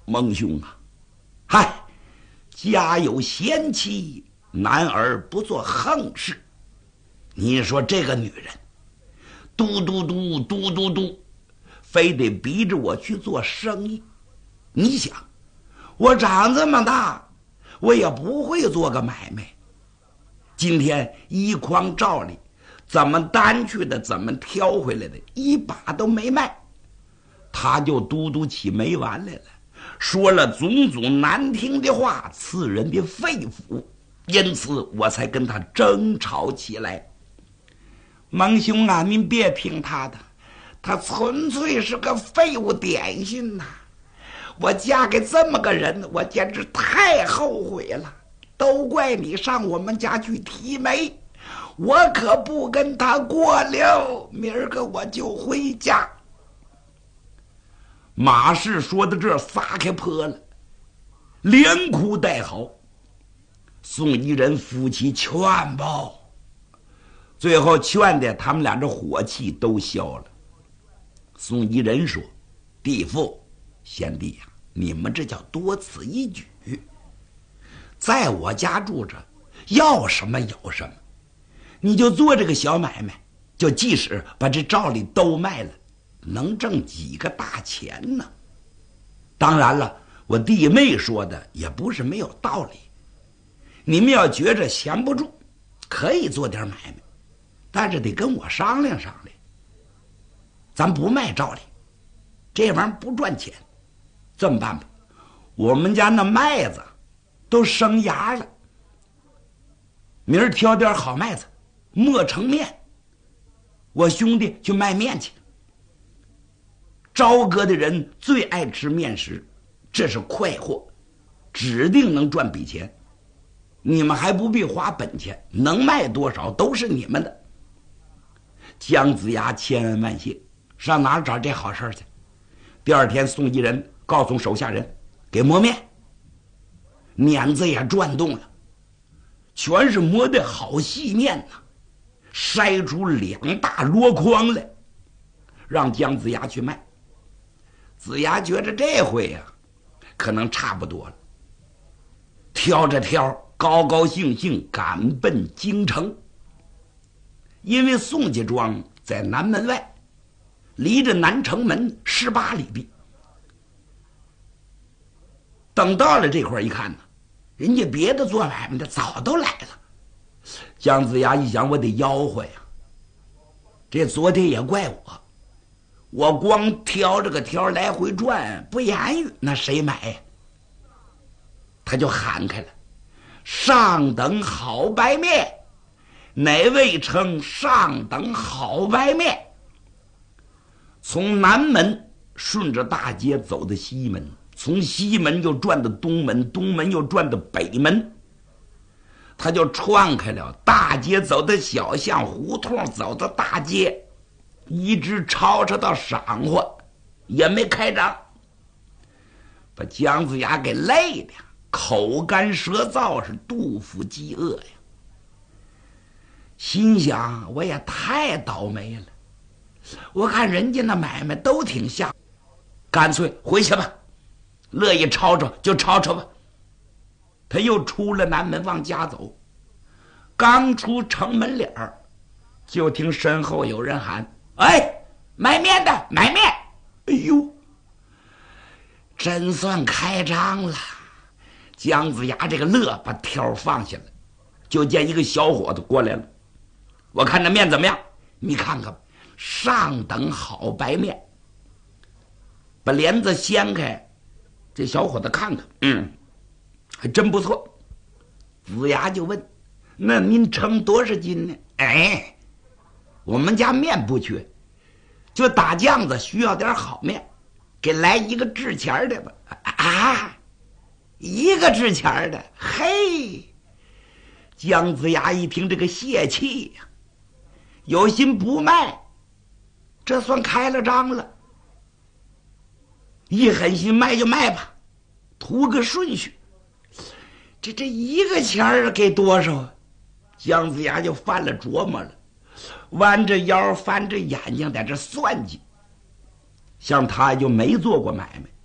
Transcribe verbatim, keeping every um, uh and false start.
孟兄啊，嗨，家有贤妻，男儿不做横事。你说这个女人，嘟嘟嘟嘟嘟嘟，非得逼着我去做生意。你想，我长这么大，我也不会做个买卖。今天一筐照例怎么担去的，怎么挑回来的，一把都没卖，他就嘟嘟起没完来了，说了种种难听的话，刺人的肺腑，因此我才跟他争吵起来。孟兄啊，您别听他的，他纯粹是个废物点心呐、啊！我嫁给这么个人，我简直太后悔了。都怪你上我们家去提媒，我可不跟他过了，明儿个我就回家。马氏说到这撒开泼了，连哭带嚎。宋一人夫妻劝吧，最后劝的他们俩这火气都消了。宋一人说：“弟父、贤弟呀、啊，你们这叫多此一举。在我家住着，要什么有什么，你就做这个小买卖，就即使把这照例都卖了，能挣几个大钱呢？当然了，我弟妹说的也不是没有道理。你们要觉着闲不住，可以做点买卖，但是得跟我商量商量。咱不卖照例，这玩意儿不赚钱。这么办吧，我们家那麦子都生芽了，明儿挑点好麦子磨成面，我兄弟去卖面去。朝歌的人最爱吃面食，这是快货，指定能赚笔钱。你们还不必花本钱，能卖多少都是你们的。姜子牙千恩万谢，上哪儿找这好事去？第二天，宋一人告诉手下人给磨面，碾子也转动了，全是磨的好细面呐、啊，筛出两大箩筐来，让姜子牙去卖。子牙觉着这回呀、啊，可能差不多了，挑着挑，高高兴兴赶奔京城。因为宋家庄在南门外，离着南城门十八里地。等到了这块一看呢，人家别的做买卖的早都来了。姜子牙一想，我得吆喝呀，这昨天也怪我，我光挑这个挑来回转不言语，那谁买呀？他就喊开了：上等好白面，哪位称上等好白面？从南门顺着大街走到西门，从西门又转到东门，东门又转到北门，他就串开了大街，走到小巷，胡同走到大街，一直吵吵到晌午也没开张，把姜子牙给累的口干舌燥，是肚腹饥饿呀。心想，我也太倒霉了，我看人家那买卖都挺像，干脆回去吧，乐意吵吵就吵吵吧。他又出了南门往家走，刚出城门脸儿，就听身后有人喊：哎，买面的，买面！哎呦，真算开张了。姜子牙这个乐把挑放下了，就见一个小伙子过来了。我看这面怎么样？你看看，上等好白面。把帘子掀开，这小伙子看看，嗯，还真不错。子牙就问：那您称多少斤呢？哎，我们家面不缺，就打酱子需要点好面，给来一个制钱的吧。啊，一个制钱的，嘿！姜子牙一听这个泄气呀、啊，有心不卖，这算开了张了。一狠心卖就卖吧，图个顺序。这这一个钱儿给多少啊？姜子牙就犯了琢磨了，弯着腰翻着眼睛在这算计。像他就没做过买卖，